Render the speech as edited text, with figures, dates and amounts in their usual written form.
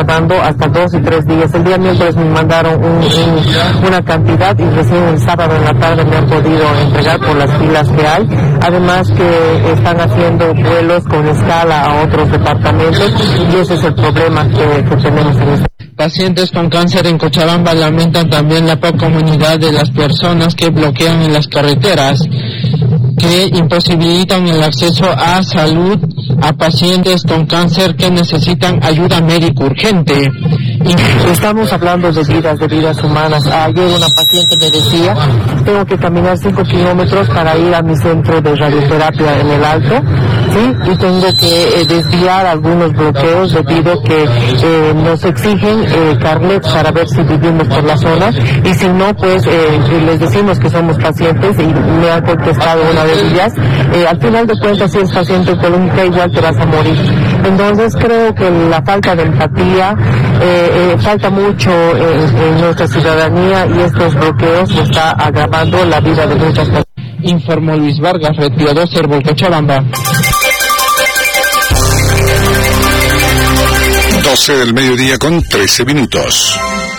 tardando hasta 2 y 3 días. El día miércoles me mandaron una cantidad y recién el sábado en la tarde me han podido entregar por las filas que hay. Además que están haciendo vuelos con escala a otros departamentos y ese es el problema que tenemos en este. Pacientes con cáncer en Cochabamba lamentan también la poca comunidad de las personas que bloquean en las carreteras, que imposibilitan el acceso a salud a pacientes con cáncer que necesitan ayuda médica urgente. Estamos hablando de vidas humanas. Ayer una paciente me decía, tengo que caminar 5 kilómetros para ir a mi centro de radioterapia en el Alto, ¿sí? Y tengo que desviar algunos bloqueos debido que nos exigen carnet para ver si vivimos por la zona, y si no, pues les decimos que somos pacientes, y me ha contestado una de ellas, al final de cuentas, si es paciente oncológica, igual te vas a morir. Entonces creo que la falta de empatía falta mucho en nuestra ciudadanía, y estos bloqueos está agravando la vida de muchas personas. Informó Luis Vargas, Red Pío 2, Herbol, Cochabamba. 12 del mediodía con 13 minutos.